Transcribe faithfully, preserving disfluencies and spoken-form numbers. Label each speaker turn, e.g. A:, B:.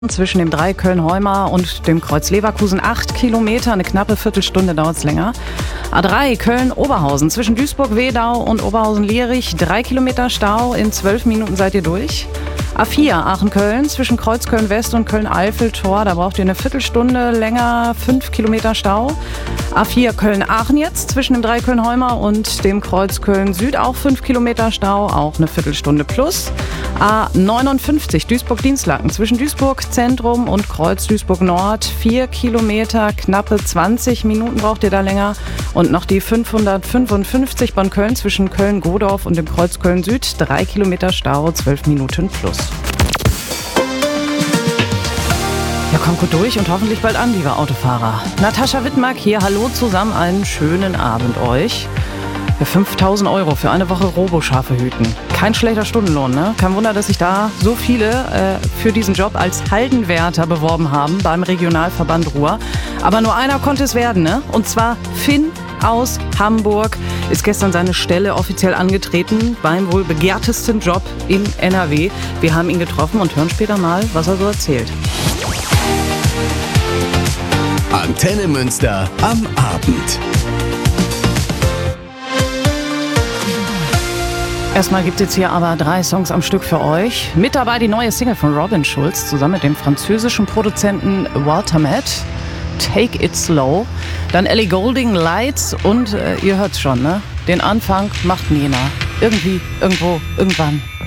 A: Zwischen dem Dreieck Köln-Heumar und dem Kreuz Leverkusen acht Kilometer, eine knappe Viertelstunde dauert es länger. A drei Köln-Oberhausen, zwischen Duisburg-Wedau und Oberhausen-Lierich drei Kilometer Stau, in zwölf Minuten seid ihr durch. A vier Aachen-Köln, zwischen Kreuz Köln-West und Köln-Eiffeltor, da braucht ihr eine Viertelstunde länger, fünf Kilometer Stau. A vier Köln-Aachen jetzt, zwischen dem Dreieck Köln-Heumar und dem Kreuz Köln-Süd auch fünf Kilometer Stau, auch eine Viertelstunde plus. A neunundfünfzig Duisburg-Dienstlaken, zwischen Duisburg Zentrum und Kreuz Duisburg-Nord vier Kilometer, knappe zwanzig Minuten braucht ihr da länger. Und noch die fünfhundertfünfundfünfzig Bonn-Köln zwischen Köln-Godorf und dem Kreuz Köln-Süd, drei Kilometer Stau, zwölf Minuten plus. Ja, kommt gut durch und hoffentlich bald an, liebe Autofahrer. Natascha Wittmark hier, hallo zusammen, einen schönen Abend euch. Ja, fünftausend Euro für eine Woche Roboschafe hüten. Kein schlechter Stundenlohn, ne? Kein Wunder, dass sich da so viele äh, für diesen Job als Haldenwärter beworben haben beim Regionalverband Ruhr. Aber nur einer konnte es werden, ne? Und zwar Finn aus Hamburg ist gestern seine Stelle offiziell angetreten beim wohl begehrtesten Job in N R W. Wir haben ihn getroffen und hören später mal, was er so erzählt.
B: Antenne Münster am Abend.
A: Erstmal gibt es jetzt hier aber drei Songs am Stück für euch. Mit dabei die neue Single von Robin Schulz zusammen mit dem französischen Produzenten Walter Matt, Take It Slow. Dann Ellie Goulding, Lights und äh, ihr hört's schon, ne? Den Anfang macht Nena. Irgendwie, irgendwo, irgendwann.